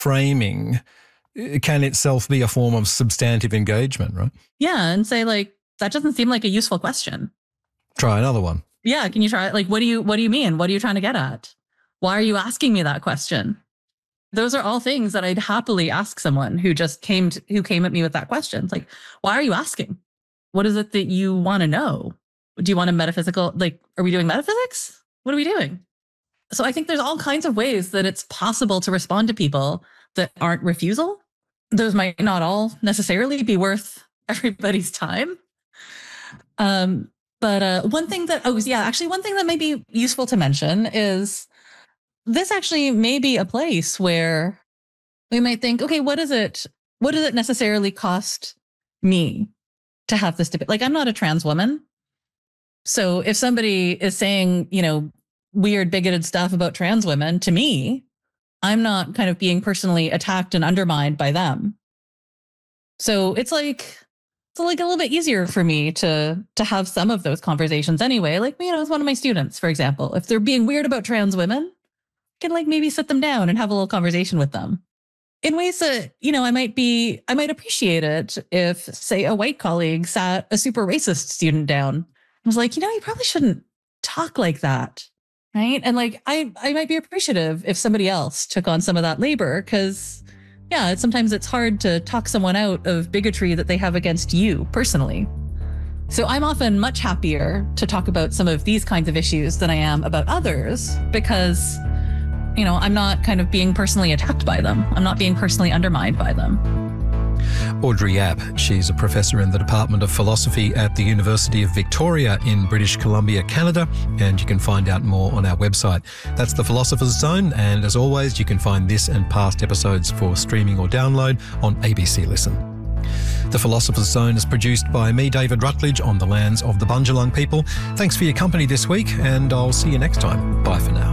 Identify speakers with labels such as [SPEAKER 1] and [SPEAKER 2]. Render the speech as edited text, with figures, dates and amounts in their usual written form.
[SPEAKER 1] framing can itself be a form of substantive engagement, right?
[SPEAKER 2] Yeah, and say like, that doesn't seem like a useful question.
[SPEAKER 1] Try another one.
[SPEAKER 2] Yeah, can you try it? Like, what do you mean? What are you trying to get at? Why are you asking me that question? Those are all things that I'd happily ask someone who came at me with that question. It's like, why are you asking? What is it that you want to know? Do you want a metaphysical, like, are we doing metaphysics? What are we doing? So I think there's all kinds of ways that it's possible to respond to people that aren't refusal. Those might not all necessarily be worth everybody's time. But one thing that might be useful to mention is this actually may be a place where we might think, okay, what does it necessarily cost me to have this debate? Like, I'm not a trans woman. So if somebody is saying, weird, bigoted stuff about trans women, to me, I'm not kind of being personally attacked and undermined by them. So it's like a little bit easier for me to have some of those conversations anyway. Like, with one of my students, for example, if they're being weird about trans women, I can maybe sit them down and have a little conversation with them in ways that, I might appreciate it if, say, a white colleague sat a super racist student down and was like, you probably shouldn't talk like that. Right. And I might be appreciative if somebody else took on some of that labor, because sometimes it's hard to talk someone out of bigotry that they have against you personally. So I'm often much happier to talk about some of these kinds of issues than I am about others, because, I'm not kind of being personally attacked by them. I'm not being personally undermined by them.
[SPEAKER 1] Audrey App, she's a professor in the Department of Philosophy at the University of Victoria in British Columbia, Canada, and you can find out more on our website. That's The Philosopher's Zone, and as always, you can find this and past episodes for streaming or download on ABC Listen. The Philosopher's Zone is produced by me, David Rutledge, on the lands of the Bundjalung people. Thanks for your company this week, and I'll see you next time. Bye for now.